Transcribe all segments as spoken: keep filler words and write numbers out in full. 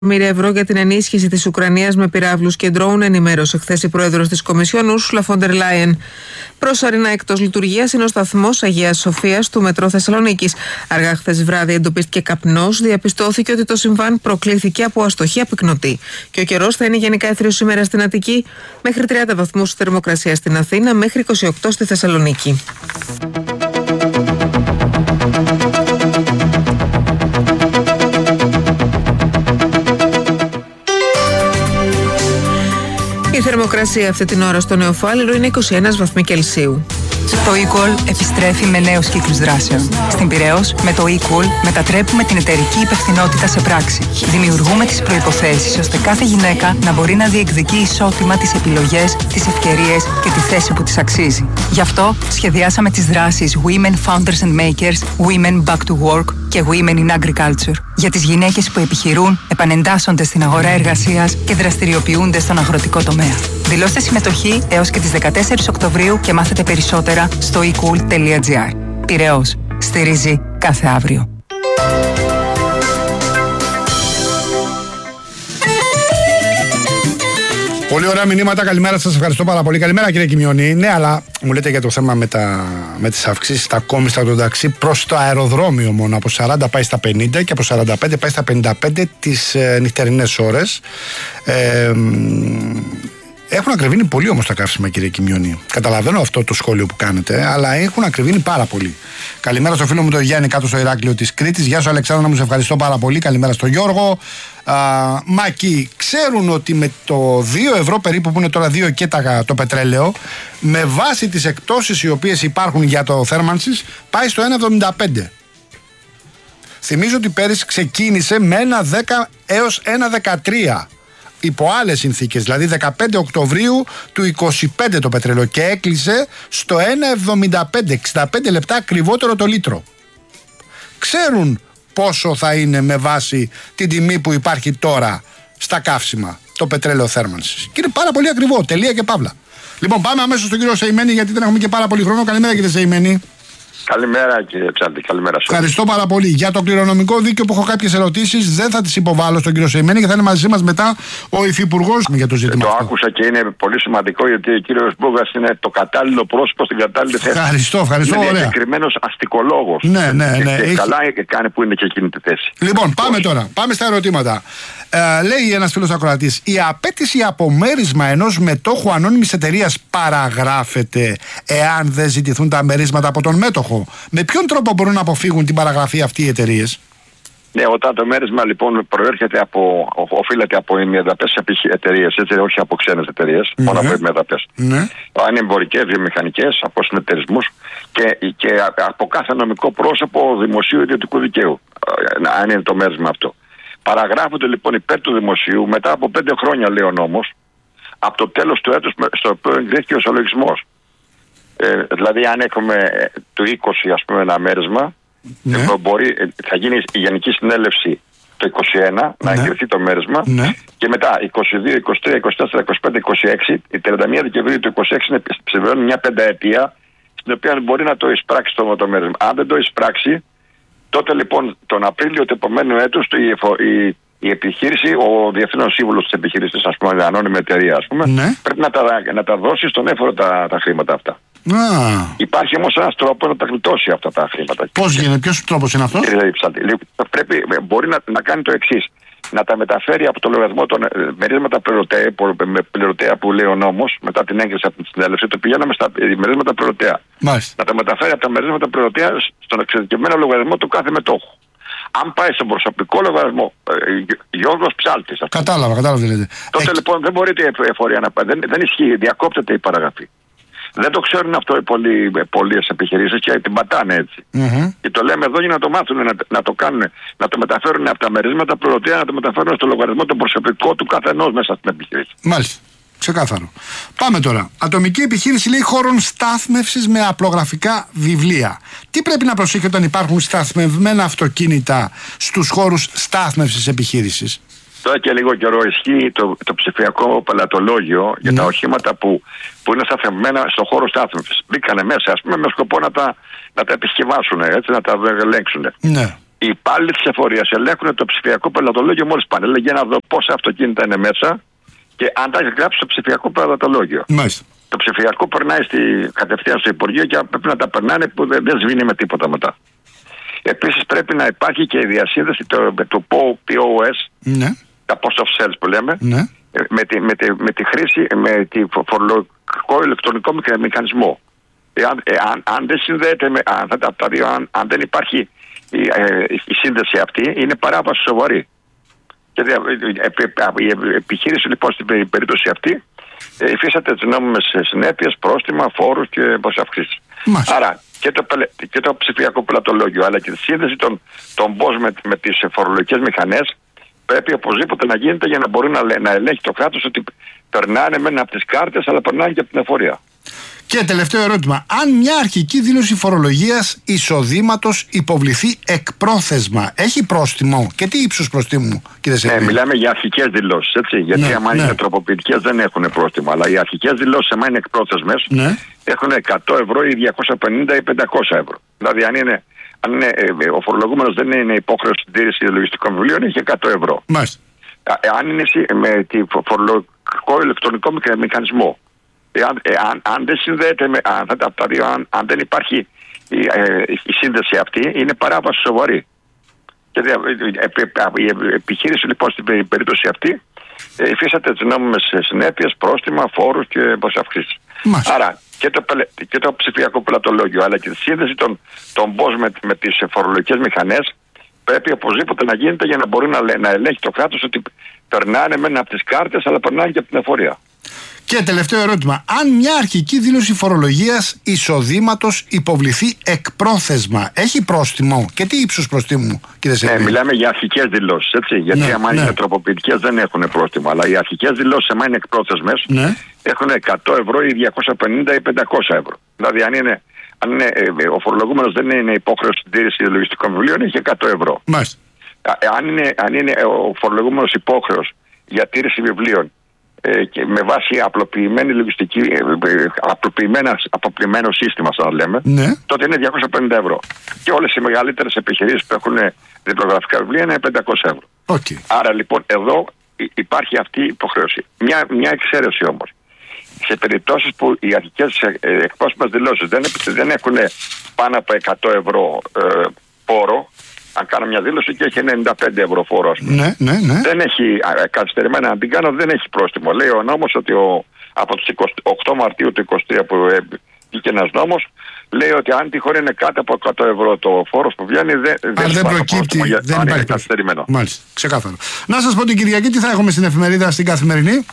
Ευρώ για την ενίσχυση της Ουκρανίας με πυράβλους και ντρόουν, ενημέρωσε χθες η πρόεδρος της Κομισιόν, Ούρσουλα φον ντερ Λάιεν. Προσωρινά εκτός λειτουργίας είναι ο σταθμός Αγίας Σοφίας του Μετρό Θεσσαλονίκης. Αργά χθες βράδυ εντοπίστηκε καπνός, διαπιστώθηκε ότι το συμβάν προκλήθηκε από αστοχή απεικνωτή. Και ο καιρός θα είναι γενικά έθριος σήμερα στην Αττική, μέχρι τριάντα βαθμούς θερμοκρασία στην Αθήνα, μέχρι είκοσι οκτώ στη Θεσσαλονίκη. Η θερμοκρασία αυτή την ώρα στο Νεοφάλιρο είναι είκοσι ένα βαθμοί Κελσίου. Το eCall επιστρέφει με νέους κύκλους δράσεων. Στην Πειραιώς, με το eCall μετατρέπουμε την εταιρική υπευθυνότητα σε πράξη. Δημιουργούμε τις προϋποθέσεις ώστε κάθε γυναίκα να μπορεί να διεκδικεί ισότιμα τις επιλογές, τις ευκαιρίες και τη θέση που της αξίζει. Γι' αυτό σχεδιάσαμε τις δράσεις Women Founders and Makers, Women Back to Work και Women in Agriculture για τις γυναίκες που επιχειρούν, επανεντάσσονται στην αγορά εργασίας και δραστηριοποιούνται στον αγροτικό τομέα. Δηλώστε συμμετοχή έως και τις δεκατέσσερις Οκτωβρίου και μάθετε περισσότερα στο ecool τελεία gr. Πειραιώς. Στηρίζει κάθε αύριο. Πολύ ωραία μηνύματα. Καλημέρα σας. Ευχαριστώ πάρα πολύ. Καλημέρα, κύριε Κιμιονή. Ναι, αλλά μου λέτε για το θέμα με, τα, με τις αυξήσεις στα κόμιστα του ταξί προς το αεροδρόμιο μόνο. Από σαράντα πάει στα πενήντα και από σαράντα πέντε πάει στα πενήντα πέντε τις ε, νυχτερινές ώρες. Ε, Έχουν ακριβήνει πολύ όμως τα καύσιμα, κύριε Κιμιονή. Καταλαβαίνω αυτό το σχόλιο που κάνετε, αλλά έχουν ακριβήνει πάρα πολύ. Καλημέρα στο φίλο μου τον Γιάννη κάτω στο Ηράκλειο της Κρήτης. Γεια σου, Αλεξάνδρα, μου σε ευχαριστώ πάρα πολύ. Καλημέρα στον Γιώργο. Α, Μάκη, ξέρουν ότι με το δύο ευρώ περίπου που είναι τώρα δύο και τα, το πετρέλαιο, με βάση τις εκτόσεις οι οποίες υπάρχουν για το θέρμανσης, πάει στο ένα εβδομήντα πέντε. Θυμίζω ότι πέρυσι ξεκίνησε με ένα δέκα έως ένα δεκατρία. Υπό άλλες συνθήκες, δηλαδή δεκαπέντε Οκτωβρίου του είκοσι πέντε το πετρέλαιο, και έκλεισε στο ένα εβδομήντα πέντε, εξήντα πέντε λεπτά ακριβότερο το λίτρο. Ξέρουν πόσο θα είναι με βάση την τιμή που υπάρχει τώρα στα καύσιμα το πετρέλαιο θέρμανσης. Και είναι πάρα πολύ ακριβό, τελεία και παύλα. Λοιπόν, πάμε αμέσως στον κύριο Σεϊμένη, γιατί δεν έχουμε και πάρα πολύ χρόνο. Καλημέρα, κύριε Σεϊμένη. Καλημέρα, κύριε Ψάλτη, καλημέρα σας. Ευχαριστώ πάρα πολύ. Για το κληρονομικό δίκαιο που έχω κάποιες ερωτήσεις, δεν θα τις υποβάλω στον κύριο Σεϊμένη και θα είναι μαζί μας μετά ο υφυπουργός για το ζήτημα. Το αυτό. άκουσα και είναι πολύ σημαντικό, γιατί ο κύριος Μπούγας είναι το κατάλληλο πρόσωπο στην κατάλληλη θέση. Ευχαριστώ, ευχαριστώ. Είναι ωραία. συγκεκριμένος αστικολόγος. Ναι, ναι, ναι. Και Έχει... καλά κάνει που είναι και εκείνη τη θέση. Λοιπόν, πάμε τώρα. Πάμε στα ερωτήματα. Ε, λέει ένας φίλος ακροατής, η απέτηση απομέρισμα ενός μετόχου ανώνυμης εταιρείας παραγράφεται εάν δεν ζητηθούν τα μερίσματα από τον μέτοχο. Με ποιον τρόπο μπορούν να αποφύγουν την παραγραφή αυτοί οι εταιρείες? Ναι, όταν το μέρισμα λοιπόν προέρχεται από, οφείλεται από ημιεδαπές εταιρείες, έτσι, όχι από ξένες εταιρείες, ναι. μόνο από ημιεδαπές. Ναι. Αν είναι εμπορικές, βιομηχανικές, από συνεταιρισμούς και, και από κάθε νομικό πρόσωπο δημοσίου ιδιωτικού δικαίου, αν είναι το μέρισμα αυτό. Παραγράφονται λοιπόν υπέρ του δημοσίου μετά από πέντε χρόνια, λέει ο νόμος, από το τέλος του έτους στο οποίο εγκρίθηκε ο ισολογισμός. Ε, δηλαδή, αν έχουμε το είκοσι, ας πούμε, ένα μέρισμα, ναι. μπορεί, θα γίνει η Γενική Συνέλευση το είκοσι ένα, ναι. να εγκριθεί το μέρισμα, ναι. και μετά είκοσι δύο, είκοσι τρία, είκοσι τέσσερα, είκοσι πέντε, είκοσι έξι, η τριάντα μία Δεκεμβρίου του είκοσι έξι ψηφιώνει μια πενταετία, στην οποία μπορεί να το εισπράξει το, το μέρισμα. Αν δεν το εισπράξει, τότε λοιπόν τον Απρίλιο του επόμενου έτους η, η, η επιχείρηση, ο διευθύνων σύμβουλος της επιχείρησης, ας πούμε, η ανώνυμη εταιρεία, ας πούμε, ναι. πρέπει να τα, να τα δώσει στον έφορο τα, τα χρήματα αυτά. Ah. Υπάρχει όμως ένας τρόπος να τα γλιτώσει αυτά τα χρήματα. Πώς γίνεται, ποιος τρόπος είναι αυτός? Πρέπει, μπορεί να, να κάνει το εξής. Να τα μεταφέρει από το λογαριασμό των μερίσματα πληρωτέα, πληρωτέα που λέει ο νόμος, μετά την έγκριση από την συνέλευση, το πηγαίναμε στα μερίσματα πληρωτέα. Μάλιστα. Να τα μεταφέρει από τα μερίσματα πληρωτέα στον εξειδικευμένο λογαριασμό του κάθε μετόχου. Αν πάει στον προσωπικό λογαριασμό, ε, Γιώργος Ψάλτης. Κατάλαβα, κατάλαβα τι λέτε. Τότε Έχει... λοιπόν δεν μπορείτε η εφορία να πάει. Δεν, δεν ισχύει, διακόπτεται η παραγραφή. Δεν το ξέρουν αυτό οι πολλές επιχειρήσεις και την πατάνε έτσι. Mm-hmm. Και το λέμε εδώ για να το μάθουν, να, να το κάνουν, να το μεταφέρουν από τα μερίσματα πληρωτέα, να το μεταφέρουν στο λογαριασμό το προσωπικό του καθενός μέσα στην επιχείρηση. Μάλιστα. Ξεκάθαρο. Πάμε τώρα. Ατομική επιχείρηση, λέει, χώρων στάθμευσης με απλογραφικά βιβλία. Τι πρέπει να προσέχει όταν υπάρχουν σταθμευμένα αυτοκίνητα στους χώρους στάθμευσης επιχείρησης? Τώρα και λίγο καιρό ισχύει το, το ψηφιακό πελατολόγιο για ναι. τα οχήματα που, που είναι σταθμευμένα στον χώρο στάθμευσης. Μπήκανε μέσα, ας πούμε, με σκοπό να τα, να τα επισκευάσουν, έτσι, να τα ελέγξουν. Ναι. οι υπάλληλοι της εφορίας ελέγχουν το ψηφιακό πελατολόγιο μόλις πάνε. Λέει για να δω πόσα αυτοκίνητα είναι μέσα και αν τα έχει γράψει στο ψηφιακό πελατολόγιο. Μάλιστα. Το ψηφιακό περνάει στη, κατευθείαν στο Υπουργείο και πρέπει να τα περνάνε που δεν, δεν σβήνει με τίποτα μετά. Επίσης πρέπει να υπάρχει και η διασύνδεση του, του πι ο ες, ναι. τα post of sales που λέμε, ναι. με, τη, με, τη, με τη χρήση, με τη φορολογικό ηλεκτρονικό μηχανισμό. Εάν, εάν, αν δεν συνδέεται με, αν, από τα δύο, αν, αν δεν υπάρχει η, ε, η σύνδεση αυτή, είναι παράβαση σοβαρή. Και η επιχείρηση λοιπόν στην περίπτωση αυτή υφίσταται τις νόμιμες συνέπειες, πρόστιμα, φόρους και προσαυξήσεις. Άρα και το, και το ψηφιακό πελατολόγιο αλλά και τη σύνδεση των, των πώς με, με τις φορολογικές μηχανές πρέπει οπωσδήποτε να γίνεται για να μπορεί να, να ελέγχει το κράτος ότι περνάνε μένα από τις κάρτες αλλά περνάνε και από την εφορία. Και τελευταίο ερώτημα. Αν μια αρχική δήλωση φορολογίας εισοδήματος υποβληθεί εκπρόθεσμα, έχει πρόστιμο? Και τι ύψους προστίμου, κύριε Σερβί? Ναι, μιλάμε για αρχικές δηλώσεις, έτσι. Γιατί ναι, άμα ναι. είναι τροποποιητικές δεν έχουν πρόστιμο. Αλλά οι αρχικές δηλώσεις, άμα είναι εκπρόθεσμες, ναι. έχουν εκατό ευρώ ή διακόσια πενήντα ή πεντακόσια ευρώ. Δηλαδή, αν, είναι, αν είναι, ε, ο φορολογούμενος δεν είναι υποχρέωση στην τήρηση λογιστικών βιβλίων, έχει εκατό ευρώ. Μάλιστα. Αν είναι με τη φορολογικό ηλεκτρονικό μηχανισμό. Εάν, εάν, αν δεν συνδέεται με, αν, από τα δύο, αν, αν δεν υπάρχει η, ε, η σύνδεση αυτή, είναι παράβαση σοβαρή. Και ε, ε, η επιχείρηση λοιπόν στην περίπτωση αυτή ε, υφίσταται τις νόμιμες συνέπειες, πρόστιμα, φόρους και προσαυξήσεις. Άρα και το, και το ψηφιακό πελατολόγιο αλλά και τη σύνδεση των, των πώς με, με τις φορολογικές μηχανές πρέπει οπωσδήποτε να γίνεται για να μπορεί να, να ελέγχει το κράτος ότι περνάνε μένα από τις κάρτες αλλά περνάνε και από την εφορία. Και τελευταίο ερώτημα. Αν μια αρχική δήλωση φορολογίας εισοδήματος υποβληθεί εκπρόθεσμα, έχει πρόστιμο? Και τι ύψους προστίμου, κύριε Σερβί? Ναι, μιλάμε για αρχικές δηλώσεις, έτσι. Γιατί ναι, άμα ναι. είναι τροποποιητικές δεν έχουν πρόστιμο. Αλλά οι αρχικές δηλώσεις, άμα είναι εκπρόθεσμες, ναι. έχουν εκατό ευρώ ή διακόσια πενήντα ή πεντακόσια ευρώ. Δηλαδή, αν είναι, αν είναι ε, ο φορολογούμενος δεν είναι υποχρέωση στην τήρηση λογιστικών βιβλίων, έχει εκατό ευρώ. Μάλιστα. Αν είναι, αν είναι ο φορολογούμενος υπόχρεος για τήρηση βιβλίων Ε, και με βάση απλοποιημένη λογιστική, ε, απλοποιημένο σύστημα, σαν λέμε, ναι. τότε είναι διακόσια πενήντα ευρώ. Και όλες οι μεγαλύτερες επιχειρήσεις που έχουν διπλογραφικά βιβλία είναι πεντακόσια ευρώ. Okay. Άρα λοιπόν εδώ υπάρχει αυτή η υποχρέωση. Μια, μια εξαίρεση όμως. Σε περιπτώσεις που οι αρχικές εκπρόσωπες δηλώσεις δεν, δεν έχουν πάνω από εκατό ευρώ ε, πόρο, αν κάνω μια δήλωση και έχει ενενήντα πέντε ευρώ φόρο, ας πούμε. Ναι, ναι, ναι. Δεν έχει, καθυστερημένα να την κάνω, δεν έχει πρόστιμο. Λέει ο νόμος ότι ο, από τις οκτώ Μαρτίου του είκοσι τρία που βγήκε ένας νόμος, λέει ότι αν τυχόν είναι κάτω από εκατό ευρώ το φόρος που βγαίνει, δεν, δεν, δεν προκύπτει, για, δεν υπάρχει καθυστερημένο. Μάλιστα, ξεκάθαρο. Να σας πω την Κυριακή τι θα έχουμε στην εφημερίδα, στην Καθημερινή.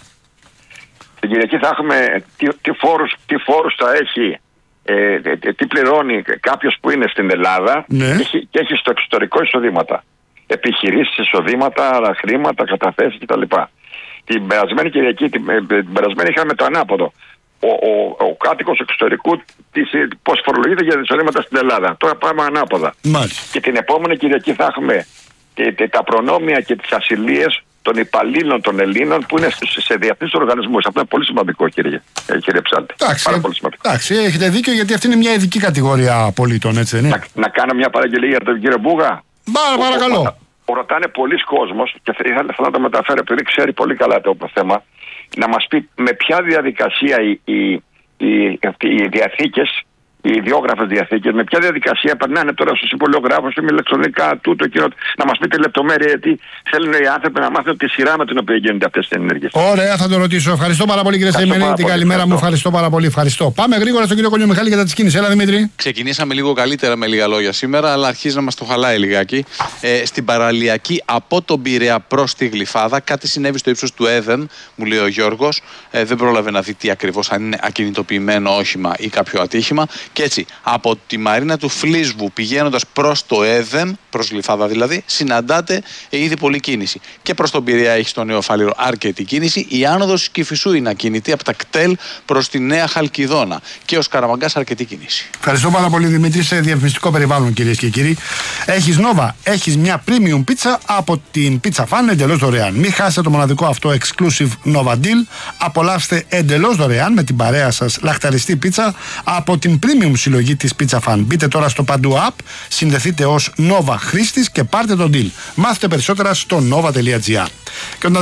Την Κυριακή θα έχουμε τι, τι, φόρους, τι φόρους θα έχει. Ε, τι πληρώνει κάποιος που είναι στην Ελλάδα ναι. και, έχει, και έχει στο εξωτερικό εισοδήματα. Επιχειρήσεις, εισοδήματα, χρήματα, καταθέσεις κτλ. Την περασμένη Κυριακή, την, την περασμένη είχαμε το ανάποδο. Ο, ο, ο κάτοικος εξωτερικού πώς φορολογείται για εισοδήματα στην Ελλάδα. Τώρα πάμε ανάποδα. Μάλιστα. Και την επόμενη Κυριακή θα έχουμε και, και, τα προνόμια και τις ασυλίες των υπαλλήλων των Ελλήνων που είναι σε διεθνείς οργανισμούς. Αυτό είναι πολύ σημαντικό, κύριε, κύριε Ψάλτη. Εντάξει, πάρα πολύ σημαντικό. Εντάξει, έχετε δίκιο, γιατί αυτή είναι μια ειδική κατηγορία πολίτων, έτσι δεν είναι? Να, να κάνω μια παραγγελία για τον κύριο Μπούγα. Πάρα, παρακαλώ. Ο, ο, ρωτάνε πολλοί κόσμος και θέλω να το μεταφέρω επειδή ξέρει πολύ καλά το θέμα, να μας πει με ποια διαδικασία οι, οι, οι, οι διαθήκες, οι ιδιόγραφες διαθήκες, με ποια διαδικασία περνάνε τώρα στους υπολογράφους, με ηλεκτρονικά, τούτο, εκείνο. Να μας πείτε λεπτομέρεια, γιατί θέλουν οι άνθρωποι να μάθουν τη σειρά με την οποία γίνονται αυτές τις ενέργειες. Ωραία, θα το ρωτήσω. Ευχαριστώ πάρα πολύ, κύριε Σεϊμένη. Την καλημέρα μου, ευχαριστώ πάρα πολύ. Ευχαριστώ. Πάμε γρήγορα στον κύριο Κονιομιχάλη για τα της κίνησης. Έλα, Δημήτρη. Ξεκινήσαμε λίγο καλύτερα με λίγα λόγια σήμερα, αλλά αρχίζει να μας το χαλάει λιγάκι. Ε, στην παραλιακή από τον Πειραιά προς τη Γλυφάδα, κάτι συνέβη στο ύψος του Έδεν, μου λέει ο Γιώργος. Ε, δεν πρόλαβε να δει τι ακριβώς, αν είναι ακινητοποιημένο όχημα ή κάποιο ατύχημα. Και έτσι, από τη μαρίνα του Φλίσβου πηγαίνοντας προς το Έδεν, προς Γλυφάδα δηλαδή, συναντάτε ήδη πολλή κίνηση. Και προς τον Πειραιά έχει στο Νέο Φάληρο αρκετή κίνηση. Η άνοδος Κηφισού είναι ακίνητη από τα κτέλ προς τη Νέα Χαλκιδόνα. Και ως Καραμαγκάς αρκετή κίνηση. Ευχαριστώ πάρα πολύ, Δημήτρη. Σε διαφημιστικό περιβάλλον, κυρίες και κύριοι. Έχεις Νόβα, έχεις μια premium πίτσα από την Pizza Fan εντελώς δωρεάν. Μην χάσετε το μοναδικό αυτό exclusive Nova Deal. Απολαύστε εντελώς δωρεάν με την παρέα σας λαχταριστή πίτσα από την premium premium συλλογή της Pizza Fan. Μπείτε τώρα στο Παντού App, συνδεθείτε ως Nova χρήστης και πάρτε τον deal. Μάθετε περισσότερα στο nova τελεία gr.